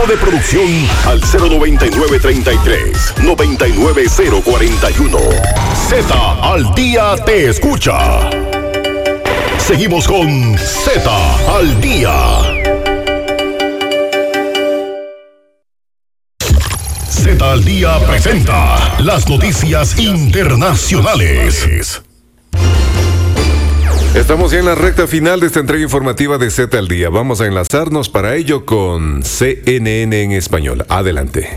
equipo de producción al 099-33-99041. Z al Día te escucha. Seguimos con Z al Día. Z al Día presenta las noticias internacionales. Estamos ya en la recta final de esta entrega informativa de Z al Día. Vamos a enlazarnos para ello con CNN en español. Adelante.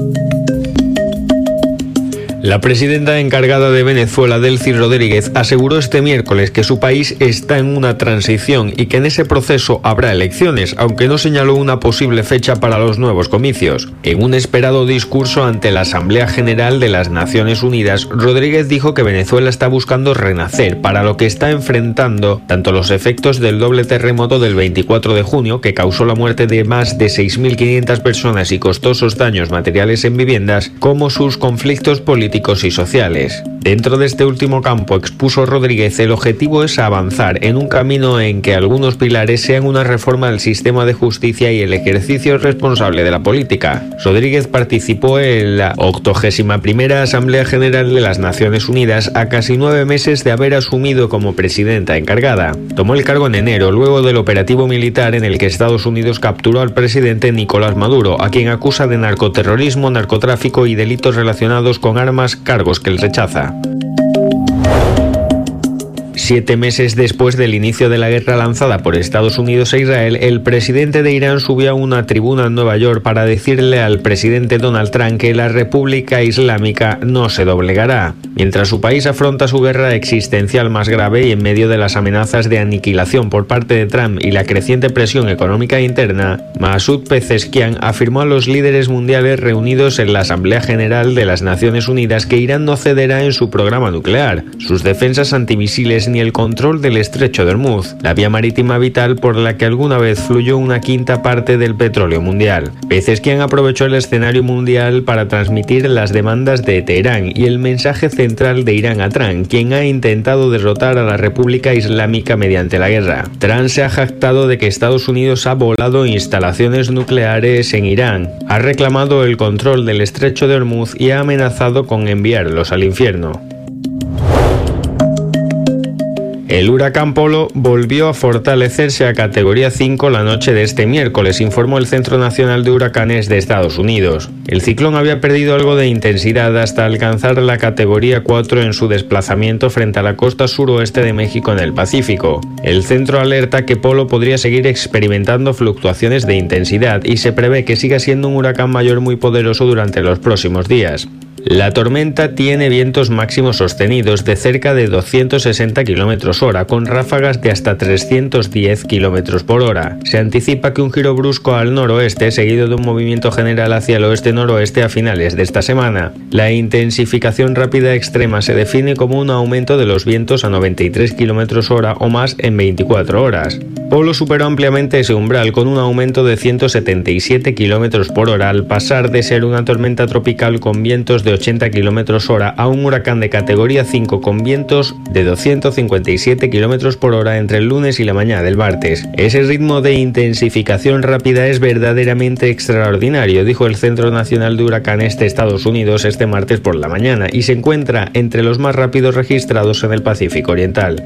La presidenta encargada de Venezuela, Delcy Rodríguez, aseguró este miércoles que su país está en una transición y que en ese proceso habrá elecciones, aunque no señaló una posible fecha para los nuevos comicios. En un esperado discurso ante la Asamblea General de las Naciones Unidas, Rodríguez dijo que Venezuela está buscando renacer, para lo que está enfrentando tanto los efectos del doble terremoto del 24 de junio, que causó la muerte de más de 6.500 personas y costosos daños materiales en viviendas, como sus conflictos políticos y sociales. Dentro de este último campo, expuso Rodríguez, el objetivo es avanzar en un camino en que algunos pilares sean una reforma del sistema de justicia y el ejercicio responsable de la política. Rodríguez participó en la 81ª Asamblea General de las Naciones Unidas a casi 9 meses de haber asumido como presidenta encargada. Tomó el cargo en enero, luego del operativo militar en el que Estados Unidos capturó al presidente Nicolás Maduro, a quien acusa de narcoterrorismo, narcotráfico y delitos relacionados con armas, cargos que él rechaza. 7 meses después del inicio de la guerra lanzada por Estados Unidos a Israel, el presidente de Irán subió a una tribuna en Nueva York para decirle al presidente Donald Trump que la República Islámica no se doblegará. Mientras su país afronta su guerra existencial más grave y en medio de las amenazas de aniquilación por parte de Trump y la creciente presión económica interna, Masoud Pezeshkian afirmó a los líderes mundiales reunidos en la Asamblea General de las Naciones Unidas que Irán no cederá en su programa nuclear, sus defensas antimisiles ni el control del estrecho de Hormuz, la vía marítima vital por la que alguna vez fluyó una quinta parte del petróleo mundial. Pezeshkian aprovechó el escenario mundial para transmitir las demandas de Teherán y el mensaje central de Irán a Trump, quien ha intentado derrotar a la República Islámica mediante la guerra. Trump se ha jactado de que Estados Unidos ha volado instalaciones nucleares en Irán, ha reclamado el control del estrecho de Hormuz y ha amenazado con enviarlos al infierno. El huracán Polo volvió a fortalecerse a categoría 5 la noche de este miércoles, informó el Centro Nacional de Huracanes de Estados Unidos. El ciclón había perdido algo de intensidad hasta alcanzar la categoría 4 en su desplazamiento frente a la costa suroeste de México en el Pacífico. El centro alerta que Polo podría seguir experimentando fluctuaciones de intensidad y se prevé que siga siendo un huracán mayor muy poderoso durante los próximos días. La tormenta tiene vientos máximos sostenidos de cerca de 260 km/h, con ráfagas de hasta 310 km/h. Se anticipa que un giro brusco al noroeste, seguido de un movimiento general hacia el oeste-noroeste a finales de esta semana. La intensificación rápida extrema se define como un aumento de los vientos a 93 km/h o más en 24 horas. Polo superó ampliamente ese umbral con un aumento de 177 km/h al pasar de ser una tormenta tropical con vientos de 80 km/h a un huracán de categoría 5 con vientos de 257 km/h entre el lunes y la mañana del martes. Ese ritmo de intensificación rápida es verdaderamente extraordinario, dijo el Centro Nacional de Huracanes de Estados Unidos este martes por la mañana, y se encuentra entre los más rápidos registrados en el Pacífico Oriental.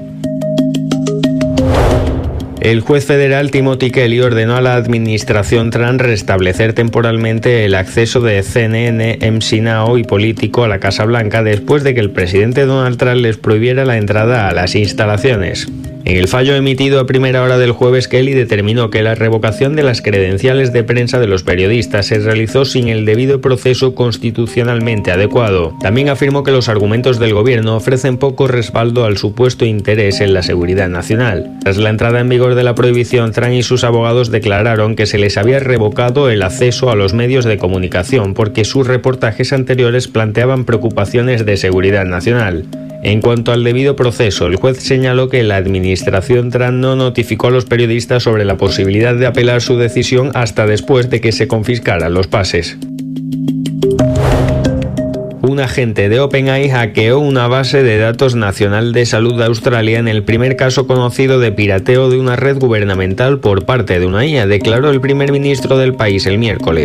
El juez federal Timothy Kelly ordenó a la administración Trump restablecer temporalmente el acceso de CNN, MC Now y Político a la Casa Blanca después de que el presidente Donald Trump les prohibiera la entrada a las instalaciones. En el fallo emitido a primera hora del jueves, Kelly determinó que la revocación de las credenciales de prensa de los periodistas se realizó sin el debido proceso constitucionalmente adecuado. También afirmó que los argumentos del gobierno ofrecen poco respaldo al supuesto interés en la seguridad nacional. Tras la entrada en vigor de la prohibición, Trump y sus abogados declararon que se les había revocado el acceso a los medios de comunicación porque sus reportajes anteriores planteaban preocupaciones de seguridad nacional. En cuanto al debido proceso, el juez señaló que la administración Trump no notificó a los periodistas sobre la posibilidad de apelar su decisión hasta después de que se confiscaran los pases. Un agente de OpenAI hackeó una base de datos nacional de salud de Australia en el primer caso conocido de pirateo de una red gubernamental por parte de una IA, declaró el primer ministro del país el miércoles.